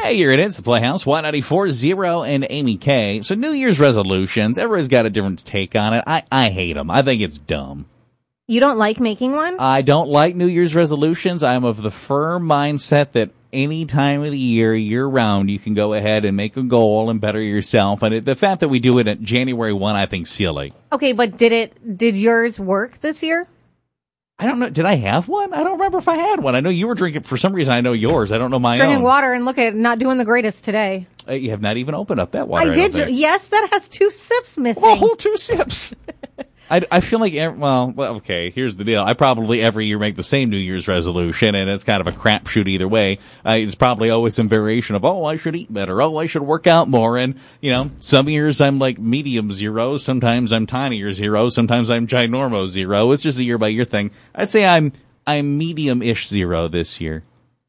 Hey, you're in It's the Playhouse, 194.0 and Amy K. So New Year's resolutions, everybody's got a different take on it. I hate them. I think it's dumb. You don't like making one? I don't like New Year's resolutions. I'm of the firm mindset that any time of the year round, you can go ahead and make a goal and better yourself. And the fact that we do it at January 1, I think silly. Okay, but did yours work this year? I don't know. Did I have one? I don't remember if I had one. I know you were drinking. For some reason, I know yours. I don't know my own. Drinking water and look at not doing the greatest today. You have not even opened up that water. I did. Yes, that has 2 sips missing. Well, a whole 2 sips. I feel like, well, okay, here's the deal. I probably every year make the same New Year's resolution, and it's kind of a crapshoot either way. It's probably always some variation of, I should eat better. I should work out more. And, some years I'm like medium 0. Sometimes I'm tinier 0. Sometimes I'm ginormo 0. It's just a year by year thing. I'd say I'm medium-ish 0 this year.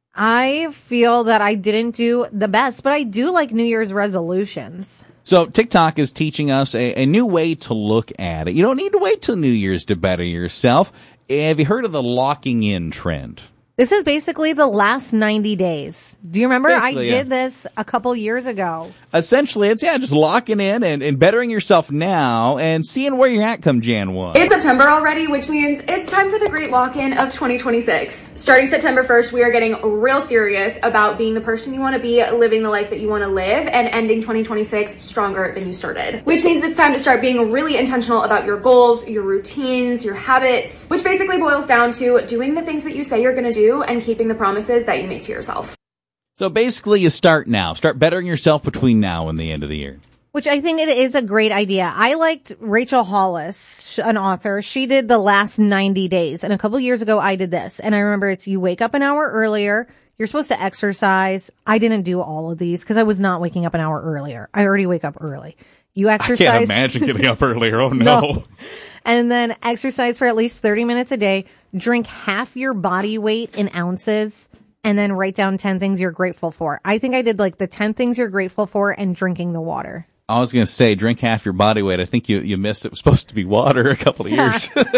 I feel that I didn't do the best, but I do like New Year's resolutions. So TikTok is teaching us a new way to look at it. You don't need to wait till New Year's to better yourself. Have you heard of the locking in trend? This is basically the last 90 days. Do you remember? Basically, I did this a couple years ago. Essentially, it's just locking in and bettering yourself now and seeing where you're at come Jan 1. It's September already, which means it's time for the great lock-in of 2026. Starting September 1st, we are getting real serious about being the person you want to be, living the life that you want to live, and ending 2026 stronger than you started. Which means it's time to start being really intentional about your goals, your routines, your habits, which basically boils down to doing the things that you say you're going to do and keeping the promises that you make to yourself. So basically, you start now. Start bettering yourself between now and the end of the year. Which I think it is a great idea. I liked Rachel Hollis, an author. She did the last 90 days. And a couple years ago, I did this. And I remember you wake up an hour earlier. You're supposed to exercise. I didn't do all of these because I was not waking up an hour earlier. I already wake up early. You exercise. I can't imagine getting up earlier. Oh, no. And then exercise for at least 30 minutes a day. Drink half your body weight in ounces. And then write down 10 things you're grateful for. I think I did the 10 things you're grateful for and drinking the water. I was going to say, drink half your body weight. I think you missed it was supposed to be water a couple of years. No.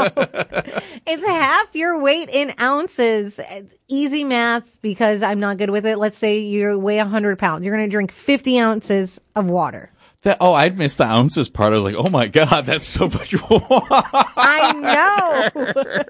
It's half your weight in ounces. Easy math because I'm not good with it. Let's say you weigh 100 pounds. You're going to drink 50 ounces of water. I'd missed the ounces part. I was like, oh my God, that's so much water. I know.